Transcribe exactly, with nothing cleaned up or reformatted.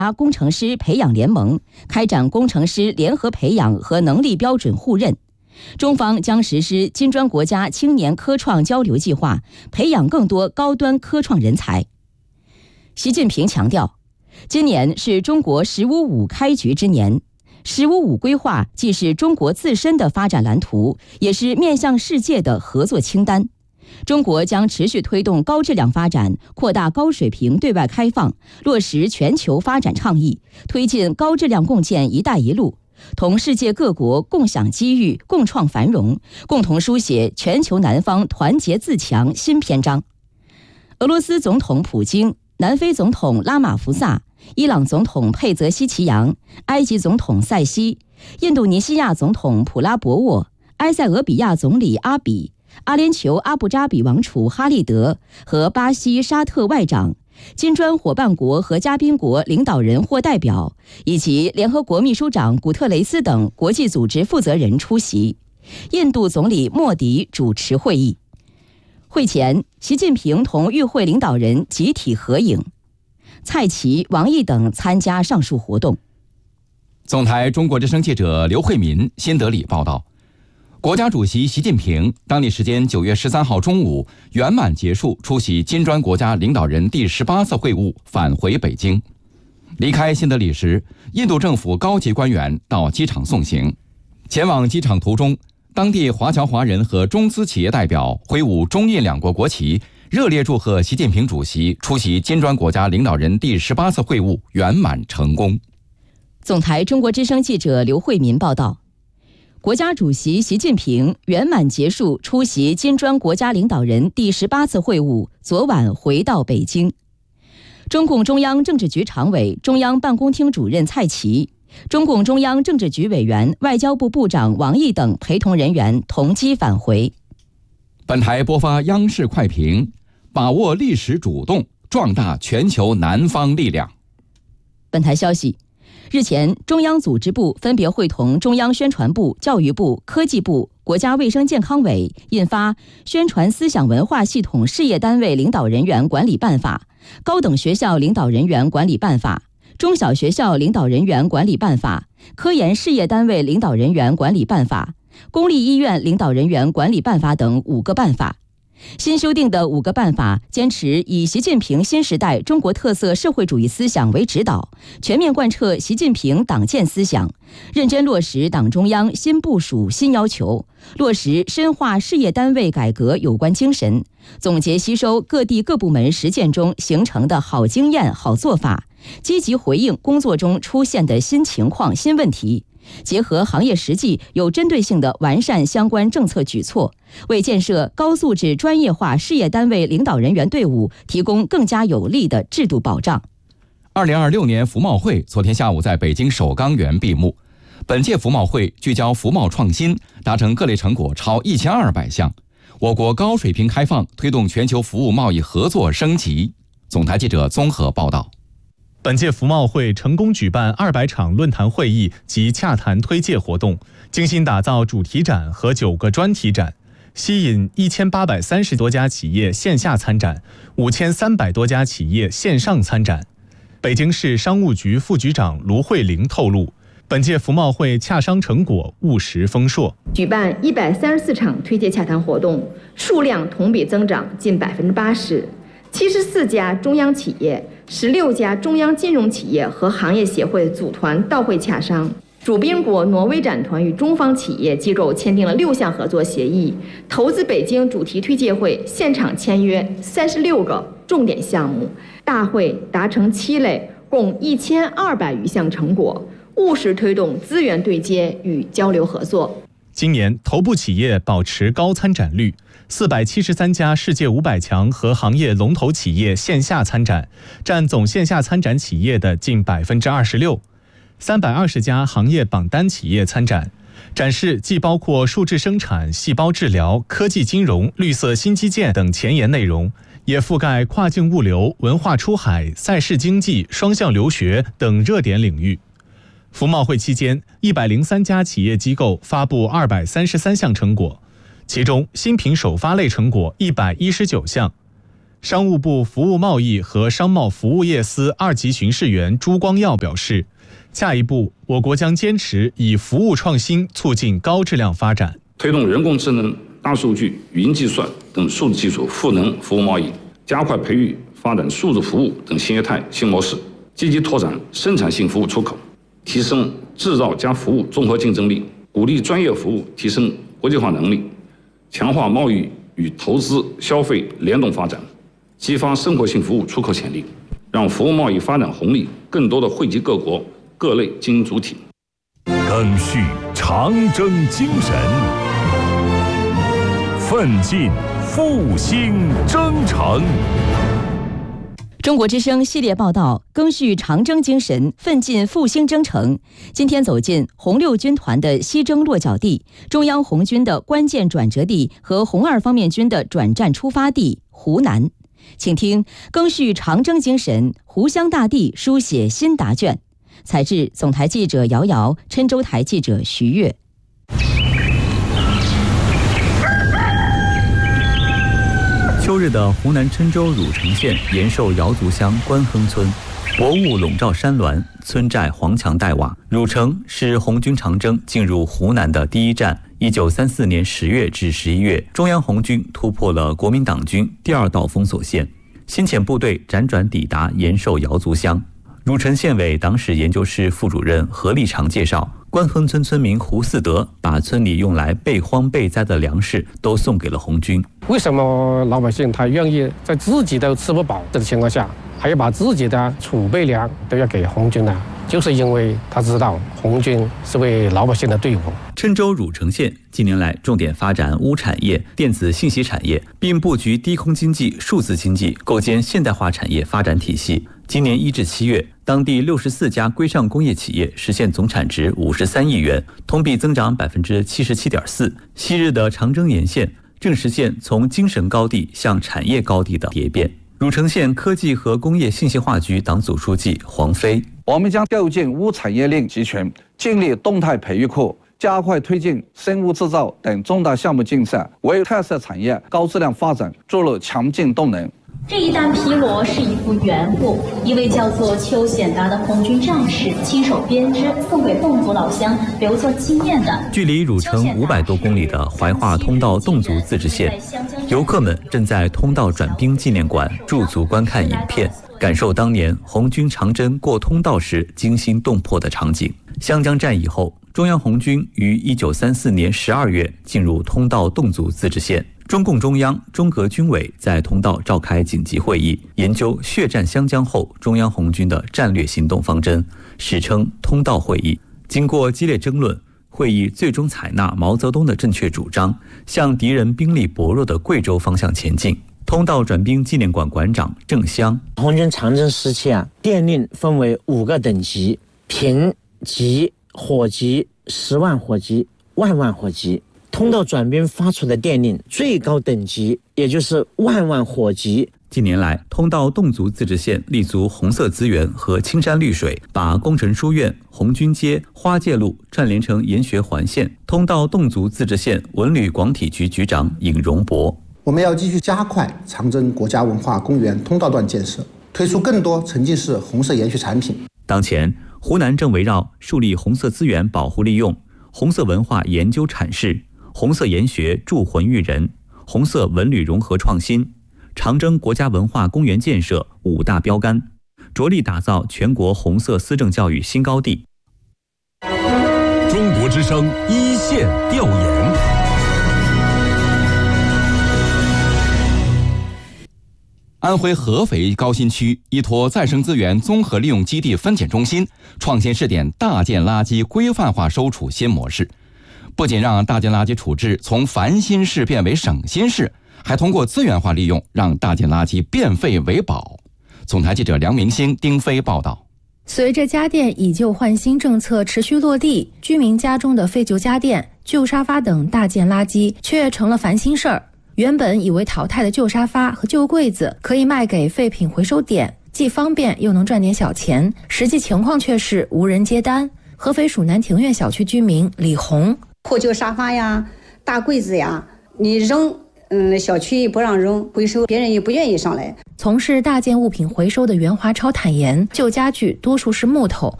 工程师培养联盟，开展工程师联合培养和能力标准互认。中方将实施金砖国家青年科创交流计划，培养更多高端科创人才。习近平强调，今年是中国“十五五”开局之年，“十五五”规划既是中国自身的发展蓝图，也是面向世界的合作清单。中国将持续推动高质量发展，扩大高水平对外开放，落实全球发展倡议，推进高质量共建“一带一路”，同世界各国共享机遇、共创繁荣，共同书写全球南方团结自强新篇章。俄罗斯总统普京、南非总统拉马福萨、伊朗总统佩泽希奇扬、埃及总统塞西、印度尼西亚总统普拉博沃、埃塞俄比亚总理阿比、阿联酋阿布扎比王储哈利德和巴西沙特外长、金砖伙伴国和嘉宾国领导人或代表，以及联合国秘书长古特雷斯等国际组织负责人出席。印度总理莫迪主持会议。会前，习近平同与会领导人集体合影，蔡奇、王毅等参加上述活动。 总台中国之声记者刘慧民新德里报道，国家主席习近平当地时间九月十三号中午圆满结束出席金砖国家领导人第十八次会晤，返回北京。离开新德里时，印度政府高级官员到机场送行。前往机场途中，当地华侨华人和中资企业代表挥舞中印两国国旗，热烈祝贺习近平主席出席金砖国家领导人第十八次会晤圆满成功。 总台中国之声记者刘慧民报道，国家主席习近平圆满结束出席金砖国家领导人第十八次会晤，昨晚回到北京。中共中央政治局常委、中央办公厅主任蔡奇、中共中央政治局委员、外交部部长王毅等陪同人员同机返回。 本台播发央视快评，把握历史主动，壮大全球南方力量。 本台消息，日前，中央组织部分别会同中央宣传部、教育部、科技部、国家卫生健康委印发《宣传思想文化系统事业单位领导人员管理办法》、《高等学校领导人员管理办法》、《中小学校领导人员管理办法》、《科研事业单位领导人员管理办法》、《公立医院领导人员管理办法》等五个办法。新修订的五个办法坚持以习近平新时代中国特色社会主义思想为指导，全面贯彻习近平党建思想，认真落实党中央新部署新要求，落实深化事业单位改革有关精神，总结吸收各地各部门实践中形成的好经验、好做法，积极回应工作中出现的新情况、新问题，结合行业实际，有针对性地完善相关政策举措，为建设高素质专业化事业单位领导人员队伍提供更加有力的制度保障。 二零二六年服贸会昨天下午在北京首钢园闭幕。本届服贸会聚焦服贸创新，达成各类成果超一千二百项。我国高水平开放，推动全球服务贸易合作升级。总台记者综合报道。 本届服贸会成功举办二百场论坛会议及洽谈推介活动，精心打造主题展和九个专题展，吸引一千八百三十多家企业线下参展，五千三百多家企业线上参展。北京市商务局副局长卢慧玲透露，本届服贸会洽商成果务实丰硕， 举办一百三十四场推介洽谈活动，数量同比增长近百分之八十。七十四家中央企业、十六家中央金融企业和行业协会组团到会洽商。主宾国挪威展团与中方企业机构签订了六项合作协议，投资北京主题推介会现场签约三十六个重点项目，大会达成七类，共一千二百余项成果，务实推动资源对接与交流合作。 今年头部企业保持高参展率，四百七十三家世界五百强和行业龙头企业线下参展，占总线下参展企业的近百分之二十六。三百二十家行业榜单企业参展，展示既包括数字生产、细胞治疗、科技金融、绿色新基建等前沿内容，也覆盖跨境物流、文化出海、赛事经济、双向留学等热点领域。服贸会期间，一百零三家企业机构发布二百三十三项成果，其中新品首发类成果一百一十九项。 商务部服务贸易和商贸服务业司二级巡视员朱光耀表示，下一步我国将坚持以服务创新促进高质量发展， 推动人工智能、大数据、云计算等数字技术赋能服务贸易，加快培育发展数字服务等新业态新模式，积极拓展生产性服务出口，提升制造加服务综合竞争力，鼓励专业服务提升国际化能力，强化贸易与投资消费联动发展，激发生活性服务出口潜力，让服务贸易发展红利更多的惠及各国各类经营主体。 赓续长征精神，奋进复兴征程。 中国之声系列报道，赓续长征精神，奋进复兴征程。今天走进红六军团的西征落脚地，中央红军的关键转折地和红二方面军的转战出发地湖南。请听赓续长征精神，湖湘大地书写新答卷。采制总台记者姚瑶，郴州台记者徐悦。 秋日的湖南郴州汝城县延寿瑶族乡关亨村，薄雾笼罩山峦，村寨黄墙黛瓦。汝城是红军长征进入湖南的第一站。一九三四年十月至十一月，中央红军突破了国民党军第二道封锁线，先遣部队辗转抵达延寿瑶族乡。汝城县委党史研究室副主任何立长介绍，关亨村村民胡四德把村里用来备荒备灾的粮食都送给了红军。 为什么老百姓他愿意在自己都吃不饱的情况下，还要把自己的储备粮都要给红军呢？就是因为他知道红军是为老百姓的队伍。 郴州汝城县近年来重点发展钨产业、电子信息产业，并布局低空经济、数字经济，构建现代化产业发展体系。今年一至七月，当地六十四家规上工业企业实现总产值五十三亿元，同比增长百分之七十七点四。昔日的长征沿线正实现从精神高地向产业高地的蝶变。汝城县科技和工业信息化局党组书记黄飞： 我们将构建钨产业链集群，建立动态培育库，加快推进生物制造等重大项目竞赛，为特色产业高质量发展注入强劲动能。 这一担皮罗是一副原物，一位叫做邱显达的红军战士亲手编织，送给侗族老乡留作纪念的。 距离汝城五百多公里的怀化通道侗族自治县，游客们正在通道转兵纪念馆驻足观看影片，感受当年红军长征过通道时惊心动魄的场景。湘江战役后，中央红军于一九三四年十二月进入通道侗族自治县。中共中央、中革军委在通道召开紧急会议，研究血战湘江后中央红军的战略行动方针，史称通道会议。经过激烈争论，会议最终采纳毛泽东的正确主张，向敌人兵力薄弱的贵州方向前进。通道转兵纪念馆馆长郑湘： 红军长征时期啊，电令分为五个等级：平级、火级、十万火级、万万火级。通道转兵发出的电令最高等级也就是万万火级。 近年来，通道侗族自治县立足红色资源和青山绿水，把工程书院、红军街、花界路串联成研学环线。通道侗族自治县文旅广体局局长尹荣博： 我们要继续加快长征国家文化公园通道段建设，推出更多沉浸式红色研学产品。 当前，湖南正围绕树立红色资源保护利用、红色文化研究阐释、红色研学铸魂育人、红色文旅融合创新、长征国家文化公园建设五大标杆，着力打造全国红色思政教育新高地。 中国之声一线调研。 安徽合肥高新区依托再生资源综合利用基地分拣中心，创新试点大件垃圾规范化收储新模式。不仅让大件垃圾处置从烦心事变为省心事，还通过资源化利用，让大件垃圾变废为宝。总台记者梁明星、丁飞报道。 随着家电以旧换新政策持续落地，居民家中的废旧家电、旧沙发等大件垃圾却成了烦心事儿。原本以为淘汰的旧沙发和旧柜子可以卖给废品回收点，既方便又能赚点小钱，实际情况却是无人接单。合肥蜀南庭院小区居民李红： 破旧沙发呀、大柜子呀，你扔嗯，小区也不让扔回收，别人也不愿意上来。 从事大件物品回收的袁华超坦言，旧家具多数是木头，